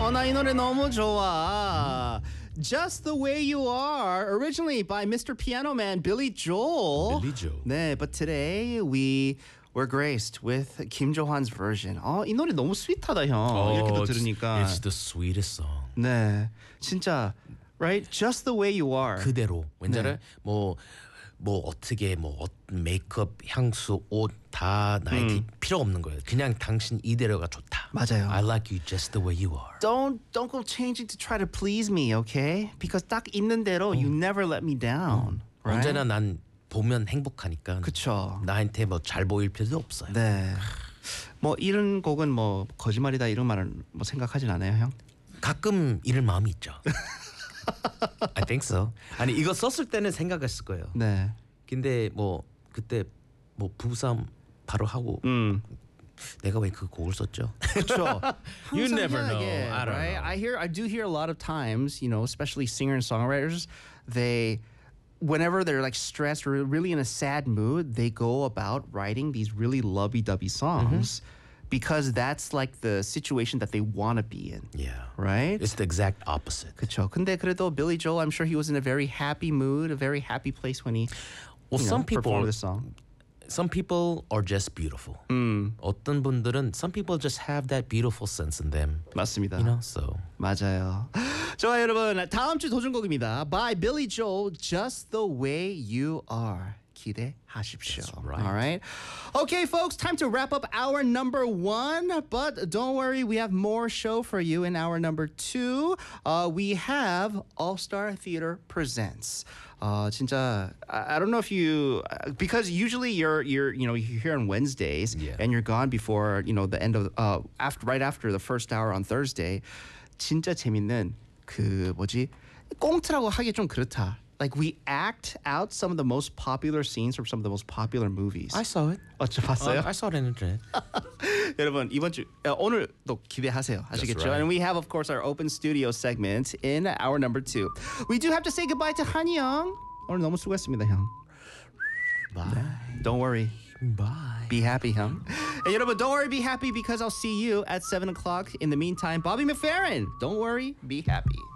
나 이 노래 너무 좋아. Just the Way You Are, originally by Mr. Piano Man Billy Joel. Billy Joel. 네, but today we were graced with Kim Jo-han's version. 이 노래 너무 스윗하다, 형. 이렇게 또 들으니까. It's the sweetest song. 네, 진짜 right? Just the way you are. 그대로. 왠지 뭐 어떻게 메이크업, 향수, 옷 다 나한테 필요 없는 거예요. 그냥 당신 이대로가 좋다. 맞아요. I like you just the way you are. Don't go changing to try to please me, okay? Because 딱 있는 대로 you never let me down. Right? 언제나 난 보면 행복하니까. 그쵸. 나한테 뭐 잘 보일 필요도 없어요. 네. 뭐 이런 곡은 뭐 거짓말이다 이런 말은 뭐 생각하진 않아요, 형? 가끔 이럴 마음이 있죠. I think so. 아니 이거 썼을 때는 생각했을 거예요. 네. 근데 뭐 그때 뭐 부부싸움 바로 하고 내가 왜 그 곡을 썼죠? 그렇죠. You never know. I don't know. I do hear a lot of times, you know, especially singer and songwriters, whenever they're like stressed or really in a sad mood, they go about writing these really lovey-dovey songs because that's like the situation that they want to be in. Yeah. Right? It's the exact opposite. 그렇죠. 근데 그래도 Billy Joel, I'm sure he was in a very happy mood, a very happy place when he performed the song. Some people are just beautiful. 어떤 분들은 some people just have that beautiful sense in them. 맞습니다. You know, so 맞아요. 좋아요, 여러분. 다음 주 도전곡입니다. By Billy Joel, Just the Way You Are. 기대하십시오. That's right. All right. Okay, folks, time to wrap up hour number 1. But don't worry, we have more show for you in hour number 2. We have All-Star Theater Presents. 진짜 I don't know if you because usually you're here on Wednesdays and you're gone before the end of right after the first hour on Thursday. 진짜 재밌는 그 꽁트라고 하기 좀 그렇다. Like we act out some of the most popular scenes from some of the most popular movies. I saw it. 봤어요? I saw it in the internet. 여러분 이번 주 오늘도 기대하세요. 아시겠죠? right. And we have of course our open studio segment in hour number 2. We do have to say goodbye to 한이 형. 오늘 너무 수고했습니다, 형. Bye. Don't worry. Bye. Be happy, 형. And 여러분, don't worry, be happy because I'll see you at 7 o'clock. In the meantime, Bobby McFerrin. Don't worry, be happy.